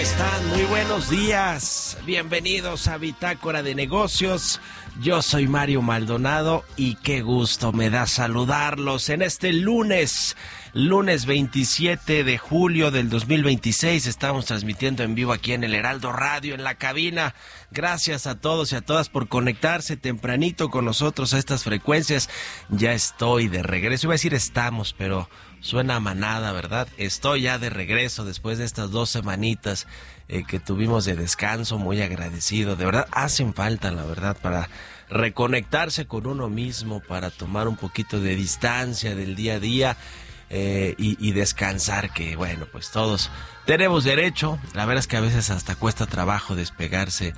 Están muy buenos días, bienvenidos a Bitácora de Negocios. Yo soy Mario Maldonado y qué gusto me da saludarlos en este lunes 27 de julio del 2026. Estamos transmitiendo en vivo aquí en el Heraldo Radio, en la cabina. Gracias a todos y a todas por conectarse tempranito con nosotros a estas frecuencias. Ya estoy de regreso, iba a decir estamos, pero suena a manada, ¿verdad? Estoy ya de regreso después de estas 2 semanitas que tuvimos de descanso, muy agradecido. De verdad, hacen falta, la verdad, para reconectarse con uno mismo, para tomar un poquito de distancia del día a día y descansar, que bueno, pues todos tenemos derecho. La verdad es que a veces hasta cuesta trabajo despegarse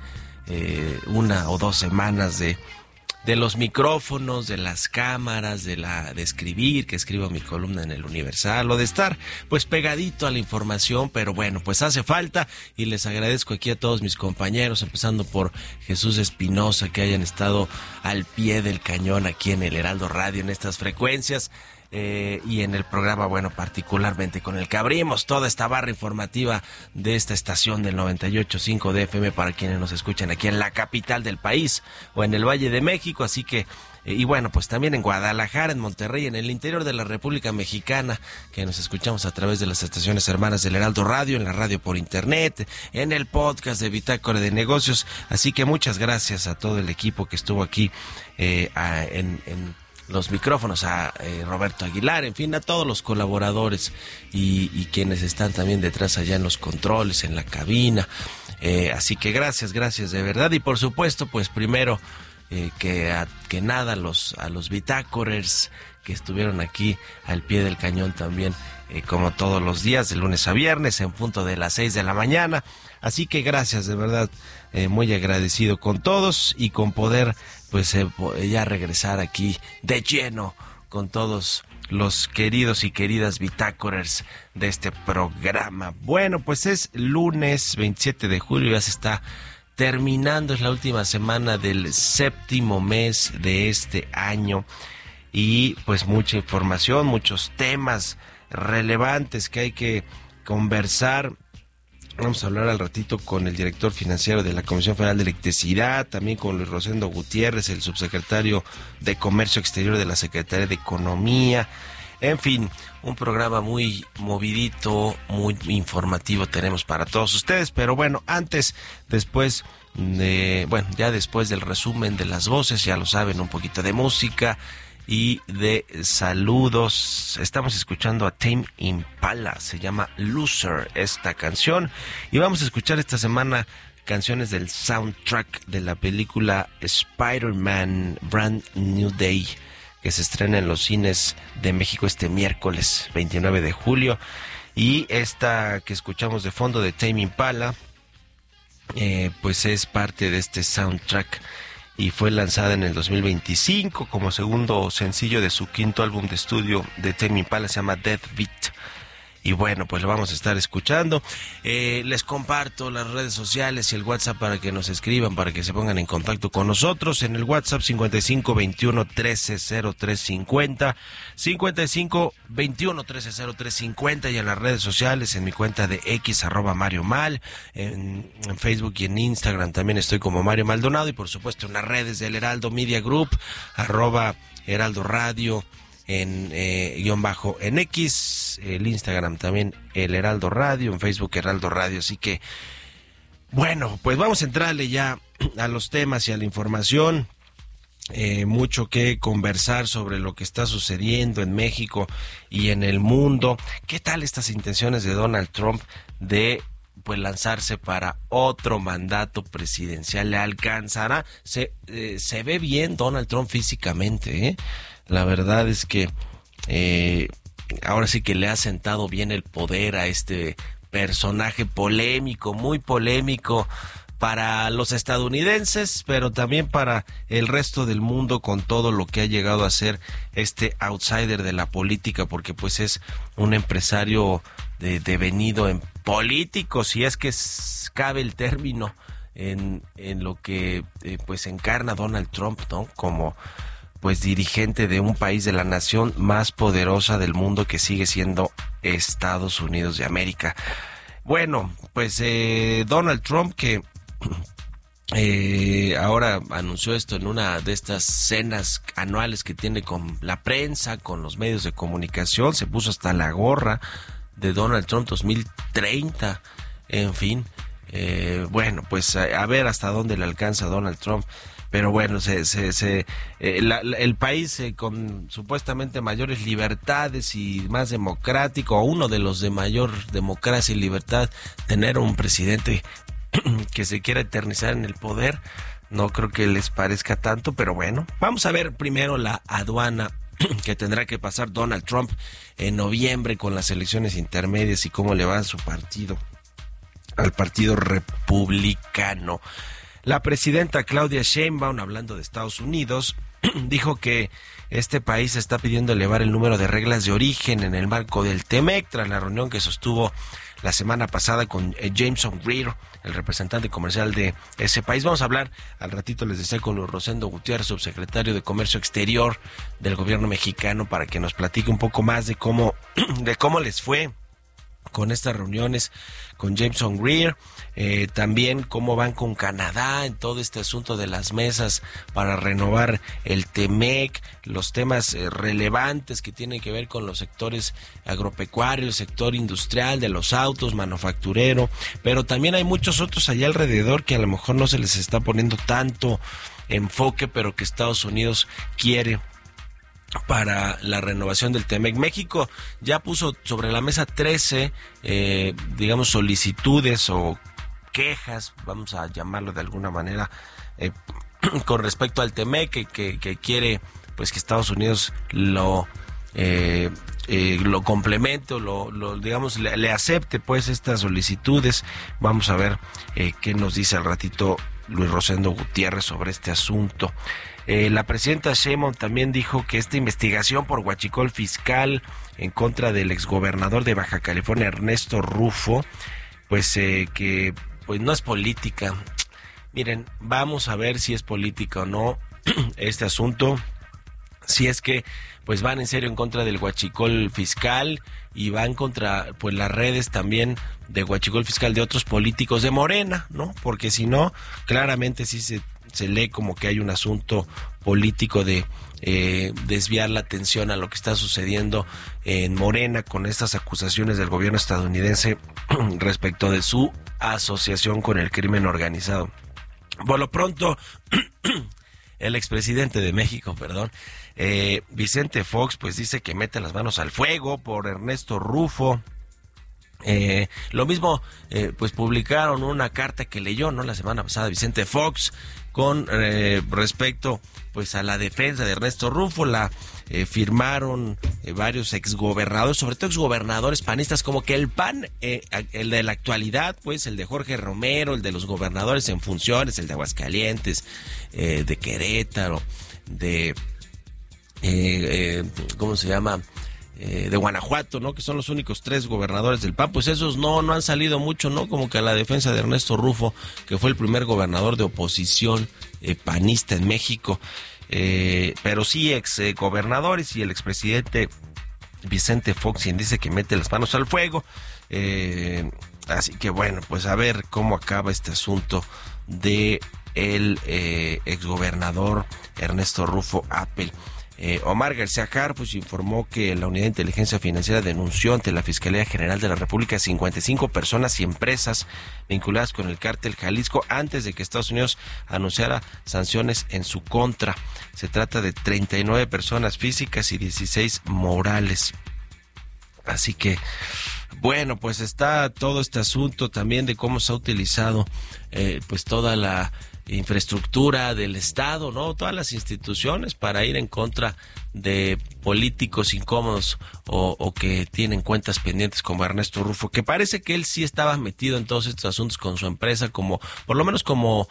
1 o 2 semanas de los micrófonos, de las cámaras, de escribir, que escribo mi columna en el Universal, o de estar pues pegadito a la información, pero bueno, pues hace falta y les agradezco aquí a todos mis compañeros, empezando por Jesús Espinosa, que hayan estado al pie del cañón aquí en el Heraldo Radio, en estas frecuencias. Y en el programa, bueno, particularmente con el que abrimos toda esta barra informativa de esta estación del 98.5 de FM para quienes nos escuchan aquí en la capital del país o en el Valle de México, así que y bueno, pues también en Guadalajara, en Monterrey, en el interior de la República Mexicana, que nos escuchamos a través de las estaciones hermanas del Heraldo Radio, en la radio por internet, en el podcast de Bitácora de Negocios, así que muchas gracias a todo el equipo que estuvo aquí en los micrófonos, a Roberto Aguilar, en fin, a todos los colaboradores y quienes están también detrás allá en los controles, en la cabina, así que gracias de verdad. Y por supuesto, pues primero que nada a los bitácorers que estuvieron aquí al pie del cañón también, como todos los días, de lunes a viernes, en punto de las 6 de la mañana. Así que gracias, de verdad, muy agradecido con todos y con poder pues ya regresar aquí de lleno con todos los queridos y queridas bitácorers de este programa. Bueno, pues es lunes 27 de julio, ya se está terminando, es la última semana del 7º mes de este año y pues mucha información, muchos temas relevantes que hay que conversar. Vamos a hablar al ratito con el director financiero de la Comisión Federal de Electricidad, también con Luis Rosendo Gutiérrez, el subsecretario de Comercio Exterior de la Secretaría de Economía. En fin, un programa muy movidito, muy informativo tenemos para todos ustedes, pero bueno, después del resumen de las voces, ya lo saben, un poquito de música y de saludos. Estamos escuchando a Tame Impala, se llama Loser esta canción, y vamos a escuchar esta semana canciones del soundtrack de la película Spider-Man Brand New Day, que se estrena en los cines de México este miércoles 29 de julio, y esta que escuchamos de fondo de Tame Impala pues es parte de este soundtrack y fue lanzada en el 2025 como segundo sencillo de su 5º álbum de estudio de Tame Impala, se llama Death Beat. Y bueno, pues lo vamos a estar escuchando. Les comparto las redes sociales y el WhatsApp para que nos escriban, para que se pongan en contacto con nosotros. En el WhatsApp 5521-130350, 5521-130350, y en las redes sociales, en mi cuenta de X, @MarioMal, en Facebook y en Instagram también estoy como Mario Maldonado, y por supuesto en las redes del Heraldo Media Group, @Heraldo Radio, en en X, el Instagram también el Heraldo Radio, en Facebook Heraldo Radio. Así que bueno, pues vamos a entrarle ya a los temas y a la información. Mucho que conversar sobre lo que está sucediendo en México y en el mundo. ¿Qué tal estas intenciones de Donald Trump de pues lanzarse para otro mandato presidencial? ¿Le alcanzará? Se ve bien Donald Trump físicamente, ¿eh? La verdad es que ahora sí que le ha sentado bien el poder a este personaje polémico, muy polémico para los estadounidenses, pero también para el resto del mundo, con todo lo que ha llegado a ser este outsider de la política, porque pues es un empresario devenido en político, si es que cabe el término, en lo que pues encarna Donald Trump, ¿no? Como pues dirigente de un país, de la nación más poderosa del mundo, que sigue siendo Estados Unidos de América. Bueno, pues Donald Trump, que ahora anunció esto en una de estas cenas anuales que tiene con la prensa, con los medios de comunicación, se puso hasta la gorra de Donald Trump 2030, en fin, bueno, pues a ver hasta dónde le alcanza Donald Trump. Pero bueno, el país con supuestamente mayores libertades y más democrático, o uno de los de mayor democracia y libertad, tener un presidente que se quiera eternizar en el poder, no creo que les parezca tanto, pero bueno, vamos a ver primero la aduana que tendrá que pasar Donald Trump en noviembre con las elecciones intermedias y cómo le va a su partido, al Partido Republicano. La presidenta Claudia Sheinbaum, hablando de Estados Unidos, dijo que este país está pidiendo elevar el número de reglas de origen en el marco del TEMEC, tras la reunión que sostuvo la semana pasada con Jameson Greer, el representante comercial de ese país. Vamos a hablar al ratito, les decía, con Luis Rosendo Gutiérrez, subsecretario de Comercio Exterior del gobierno mexicano, para que nos platique un poco más de cómo les fue con estas reuniones con Jameson Greer, también cómo van con Canadá en todo este asunto de las mesas para renovar el TEMEC, los temas relevantes que tienen que ver con los sectores agropecuarios, el sector industrial, de los autos, manufacturero, pero también hay muchos otros allá alrededor que a lo mejor no se les está poniendo tanto enfoque, pero que Estados Unidos quiere para la renovación del TEMEC. México ya puso sobre la mesa 13, digamos, solicitudes o quejas, vamos a llamarlo de alguna manera, con respecto al TEMEC, que quiere pues que Estados Unidos lo complemente o digamos le acepte pues estas solicitudes. Vamos a ver qué nos dice al ratito Luis Rosendo Gutiérrez sobre este asunto. La presidenta Sheinbaum también dijo que esta investigación por huachicol fiscal en contra del exgobernador de Baja California, Ernesto Rufo, pues que pues no es política. Miren, vamos a ver si es política o no este asunto, si es que pues van en serio en contra del huachicol fiscal y van contra pues las redes también de huachicol fiscal de otros políticos de Morena, ¿no? Porque si no, claramente sí se lee como que hay un asunto político de desviar la atención a lo que está sucediendo en Morena con estas acusaciones del gobierno estadounidense respecto de su asociación con el crimen organizado. Por lo pronto, el expresidente de México, Vicente Fox, pues dice que mete las manos al fuego por Ernesto Rufo. Lo mismo, pues publicaron una carta que leyó, ¿no?, la semana pasada Vicente Fox con respecto pues a la defensa de Ernesto Rufo. La firmaron varios exgobernadores, sobre todo exgobernadores panistas, como que el PAN, el de la actualidad, pues el de Jorge Romero, el de los gobernadores en funciones, el de Aguascalientes, de Querétaro, de ¿cómo se llama?, de Guanajuato, ¿no?, que son los únicos 3 gobernadores del PAN, pues esos no han salido mucho, ¿no?, como que a la defensa de Ernesto Rufo, que fue el primer gobernador de oposición panista en México, pero sí ex gobernadores, y el expresidente Vicente Fox quien dice que mete las manos al fuego, así que bueno, pues a ver cómo acaba este asunto de el exgobernador Ernesto Rufo Apel. Omar García Harfuch informó que la Unidad de Inteligencia Financiera denunció ante la Fiscalía General de la República 55 personas y empresas vinculadas con el cártel Jalisco antes de que Estados Unidos anunciara sanciones en su contra. Se trata de 39 personas físicas y 16 morales. Así que, bueno, pues está todo este asunto también de cómo se ha utilizado pues toda la infraestructura del Estado, ¿no?, todas las instituciones para ir en contra de políticos incómodos o que tienen cuentas pendientes como Ernesto Rufo, que parece que él sí estaba metido en todos estos asuntos con su empresa, como por lo menos como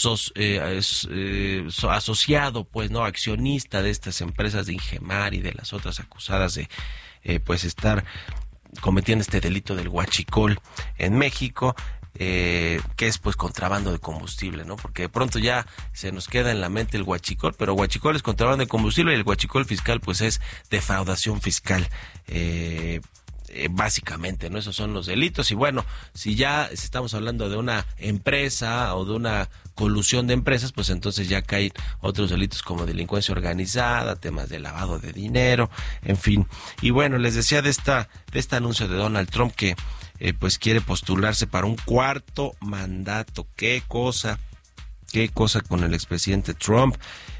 asociado, pues, no, accionista de estas empresas de Ingemar y de las otras acusadas de pues estar cometiendo este delito del huachicol en México. Que es pues contrabando de combustible, ¿no? Porque de pronto ya se nos queda en la mente el huachicol, pero huachicol es contrabando de combustible y el huachicol fiscal pues es defraudación fiscal. básicamente, ¿no? Esos son los delitos. Y bueno, si ya estamos hablando de una empresa o de una colusión de empresas, pues entonces ya caen otros delitos como delincuencia organizada, temas de lavado de dinero, en fin. Y bueno, les decía de este anuncio de Donald Trump que pues quiere postularse para un cuarto mandato. Qué cosa con el expresidente Trump.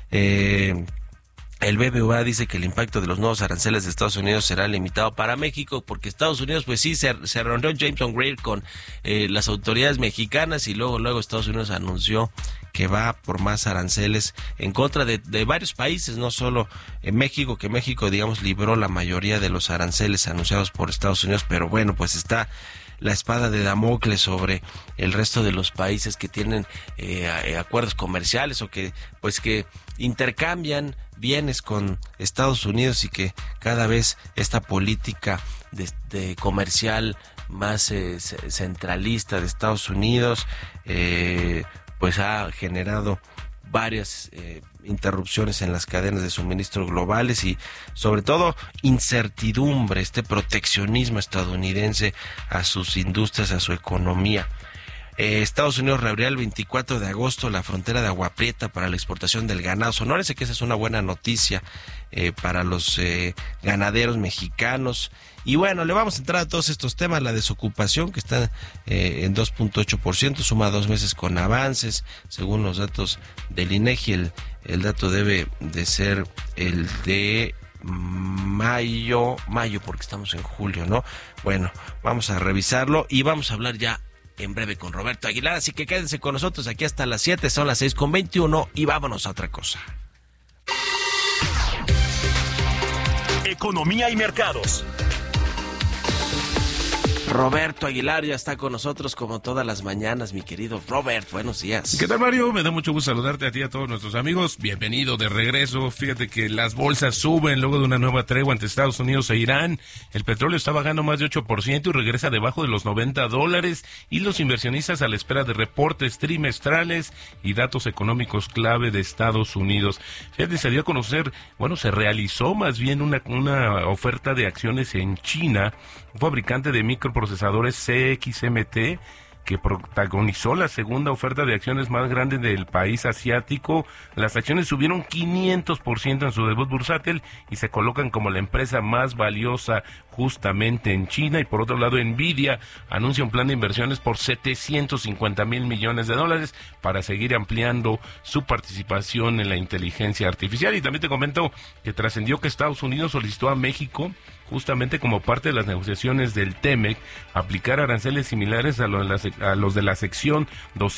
El BBVA dice que el impacto de los nuevos aranceles de Estados Unidos será limitado para México, porque Estados Unidos, pues sí, se reunió Jameson Greer con las autoridades mexicanas, y luego Estados Unidos anunció que va por más aranceles en contra de varios países, no solo en México, que México, digamos, libró la mayoría de los aranceles anunciados por Estados Unidos, pero bueno, pues está la espada de Damocles sobre el resto de los países que tienen acuerdos comerciales o que intercambian bienes con Estados Unidos, y que cada vez esta política de comercial más centralista de Estados Unidos pues ha generado varias interrupciones en las cadenas de suministro globales y sobre todo incertidumbre, proteccionismo estadounidense a sus industrias, a su economía. Estados Unidos reabrirá el 24 de agosto la frontera de Agua Prieta para la exportación del ganado. Sonórese que esa es una buena noticia para los ganaderos mexicanos. Y bueno, le vamos a entrar a todos estos temas. La desocupación, que está en 2.8%, suma 2 meses con avances, según los datos del INEGI. El dato debe de ser el de mayo, porque estamos en julio, ¿no? Bueno, vamos a revisarlo y vamos a hablar ya en breve con Roberto Aguilar, así que quédense con nosotros aquí hasta las 7, son las 6:21 y vámonos a otra cosa. Economía y mercados. Roberto Aguilar ya está con nosotros como todas las mañanas, mi querido Robert, buenos días. ¿Qué tal, Mario? Me da mucho gusto saludarte a ti y a todos nuestros amigos. Bienvenido de regreso. Fíjate que las bolsas suben luego de una nueva tregua entre Estados Unidos e Irán. El petróleo está bajando más de 8% y regresa debajo de los $90, y los inversionistas a la espera de reportes trimestrales y datos económicos clave de Estados Unidos. Fíjate, se dio a conocer, se realizó más bien una oferta de acciones en China, un fabricante de microprocesadores CXMT, que protagonizó la segunda oferta de acciones más grande del país asiático. Las acciones subieron 500% en su debut bursátil y se colocan como la empresa más valiosa justamente en China. Y por otro lado, Nvidia anuncia un plan de inversiones por $750 mil millones para seguir ampliando su participación en la inteligencia artificial. Y también te comento que trascendió que Estados Unidos solicitó a México, justamente como parte de las negociaciones del TEMEC, aplicar aranceles similares a los de la sección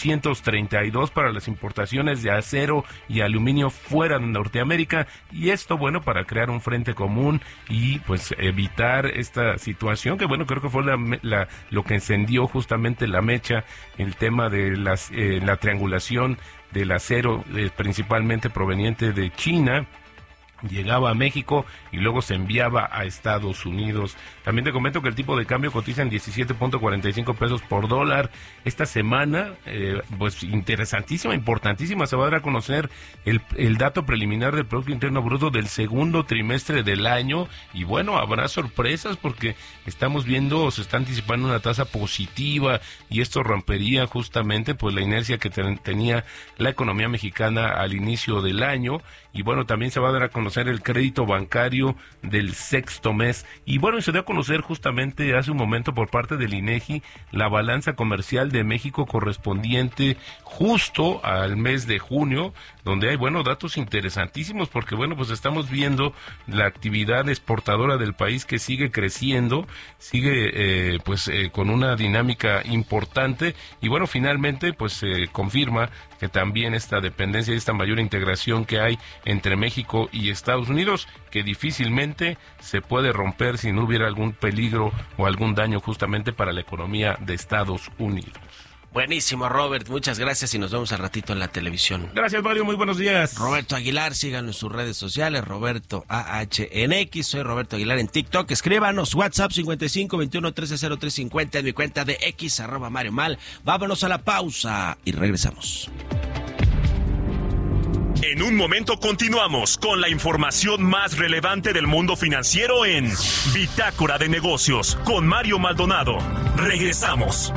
232 para las importaciones de acero y aluminio fuera de Norteamérica, y esto, para crear un frente común y pues evitar esta situación que, creo que fue lo que encendió justamente la mecha, el tema de la triangulación del acero, principalmente proveniente de China. Llegaba a México y luego se enviaba a Estados Unidos. También te comento que el tipo de cambio cotiza en 17.45 pesos por dólar. Esta semana, interesantísima, importantísima, se va a dar a conocer el dato preliminar del Producto Interno Bruto del segundo trimestre del año. Y habrá sorpresas porque estamos viendo, se está anticipando una tasa positiva, y esto rompería justamente la inercia que tenía la economía mexicana al inicio del año. Y también se va a dar a conocer el crédito bancario del sexto mes. Y se dio a conocer justamente hace un momento por parte del INEGI la balanza comercial de México correspondiente justo al mes de junio, donde hay, datos interesantísimos, porque, estamos viendo la actividad exportadora del país que sigue creciendo, sigue, con una dinámica importante, y, finalmente, se confirma que también esta dependencia y esta mayor integración que hay entre México y Estados Unidos, que difícilmente se puede romper si no hubiera algún peligro o algún daño justamente para la economía de Estados Unidos. Buenísimo, Robert, muchas gracias y nos vemos al ratito en la televisión. Gracias, Mario, muy buenos días. Roberto Aguilar, síganlo en sus redes sociales, Roberto AHNX, soy Roberto Aguilar en TikTok, escríbanos, WhatsApp 5521130350, en mi cuenta de X, @MarioMal. Vámonos a la pausa y regresamos. En un momento continuamos con la información más relevante del mundo financiero en Bitácora de Negocios con Mario Maldonado. Regresamos.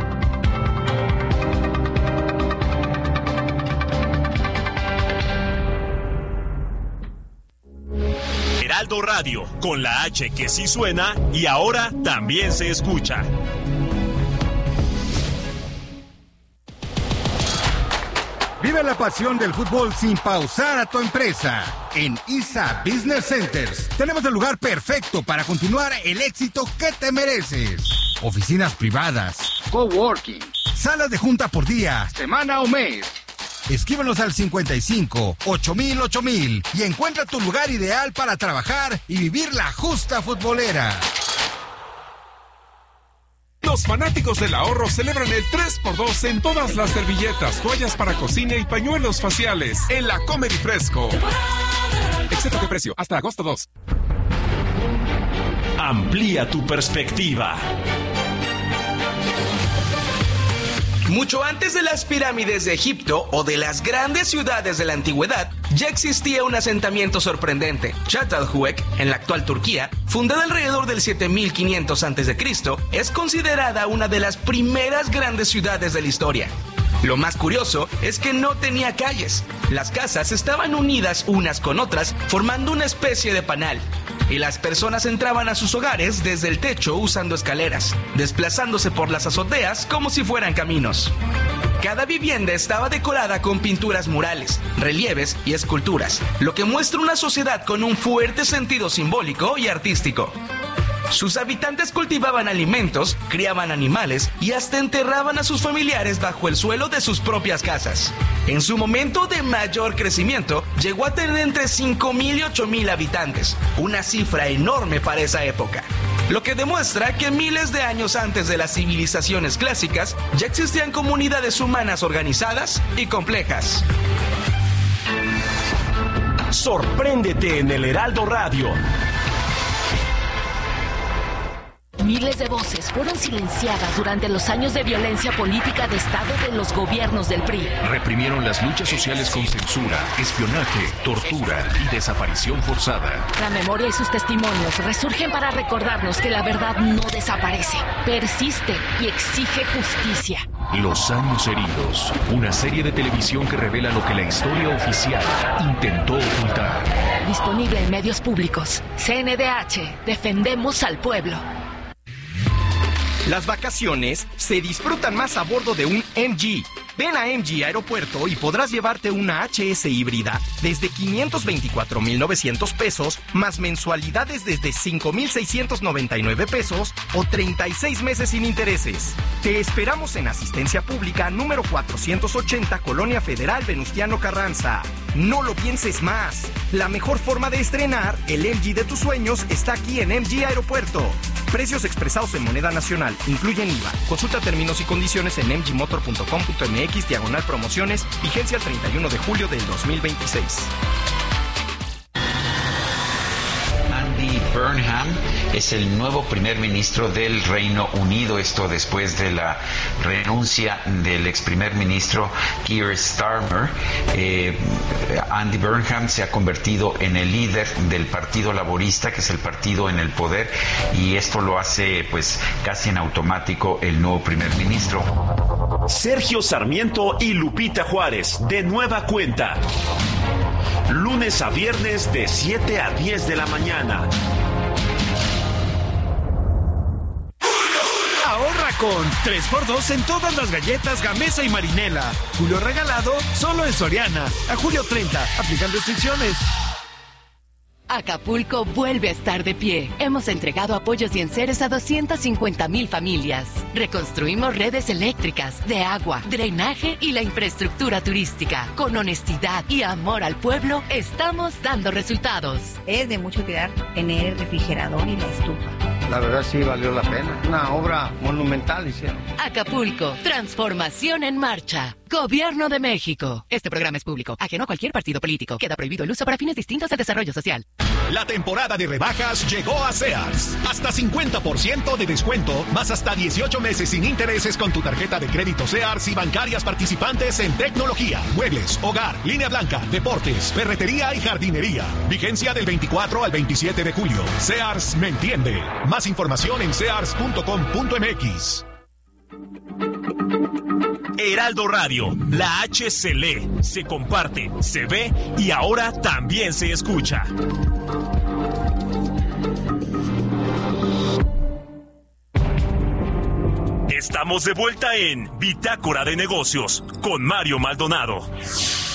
Heraldo Radio, con la H que sí suena y ahora también se escucha. Vive la pasión del fútbol sin pausar a tu empresa. En ISA Business Centers tenemos el lugar perfecto para continuar el éxito que te mereces. Oficinas privadas, coworking, salas de junta por día, semana o mes. Escríbenos al 55 8000 y encuentra tu lugar ideal para trabajar y vivir la justa futbolera. Los fanáticos del ahorro celebran el 3x2 en todas las servilletas, toallas para cocina y pañuelos faciales en la Comedy Fresco. Excepto de precio, hasta agosto 2. Amplía tu perspectiva. Mucho antes de las pirámides de Egipto o de las grandes ciudades de la antigüedad, ya existía un asentamiento sorprendente. Çatalhöyük, en la actual Turquía, fundada alrededor del 7500 a.C., es considerada una de las primeras grandes ciudades de la historia. Lo más curioso es que no tenía calles. Las casas estaban unidas unas con otras, formando una especie de panal. Y las personas entraban a sus hogares desde el techo usando escaleras, desplazándose por las azoteas como si fueran caminos. Cada vivienda estaba decorada con pinturas murales, relieves y esculturas, lo que muestra una sociedad con un fuerte sentido simbólico y artístico. Sus habitantes cultivaban alimentos, criaban animales y hasta enterraban a sus familiares bajo el suelo de sus propias casas. En su momento de mayor crecimiento, llegó a tener entre 5.000 y 8.000 habitantes, una cifra enorme para esa época. Lo que demuestra que miles de años antes de las civilizaciones clásicas, ya existían comunidades humanas organizadas y complejas. Sorpréndete en el Heraldo Radio. Miles de voces fueron silenciadas durante los años de violencia política de Estado de los gobiernos del PRI. Reprimieron las luchas sociales con censura, espionaje, tortura y desaparición forzada. La memoria y sus testimonios resurgen para recordarnos que la verdad no desaparece, persiste y exige justicia. Los años heridos, una serie de televisión que revela lo que la historia oficial intentó ocultar. Disponible en medios públicos. CNDH, defendemos al pueblo. Las vacaciones se disfrutan más a bordo de un MG. Ven a MG Aeropuerto y podrás llevarte una HS híbrida desde 524,900 pesos, más mensualidades desde 5,699 pesos o 36 meses sin intereses. Te esperamos en Asistencia Pública número 480, Colonia Federal, Venustiano Carranza. No lo pienses más. La mejor forma de estrenar el MG de tus sueños está aquí en MG Aeropuerto. Precios expresados en moneda nacional, incluyen IVA. Consulta términos y condiciones en mgmotor.com.mx/promociones, vigencia el 31 de julio del 2026. Andy Burnham es el nuevo primer ministro del Reino Unido, esto después de la renuncia del ex primer ministro Keir Starmer. Andy Burnham se ha convertido en el líder del Partido Laborista, que es el partido en el poder, y esto lo hace pues casi en automático el nuevo primer ministro. Sergio Sarmiento y Lupita Juárez, de nueva cuenta. Lunes a viernes de 7 a 10 de la mañana. Ahorra con 3x2 en todas las galletas Gamesa y Marinela. Julio regalado solo en Soriana. A julio 30. Aplican restricciones. Acapulco vuelve a estar de pie. Hemos entregado apoyos y enseres a 250,000 familias. Reconstruimos redes eléctricas, de agua, drenaje y la infraestructura turística. Con honestidad y amor al pueblo, estamos dando resultados. Es de mucho cuidar tener el refrigerador y la estufa. La verdad sí valió la pena. Una obra monumental hicieron. Acapulco, transformación en marcha. Gobierno de México. Este programa es público, ajeno a cualquier partido político. Queda prohibido el uso para fines distintos al desarrollo social. La temporada de rebajas llegó a Sears. Hasta 50% de descuento, más hasta 18 meses sin intereses con tu tarjeta de crédito Sears y bancarias participantes en tecnología, muebles, hogar, línea blanca, deportes, ferretería y jardinería. Vigencia del 24 al 27 de julio. Sears me entiende. Más información en sears.com.mx. Heraldo Radio, la H se lee, se comparte, se ve y ahora también se escucha. Estamos de vuelta en Bitácora de Negocios con Mario Maldonado.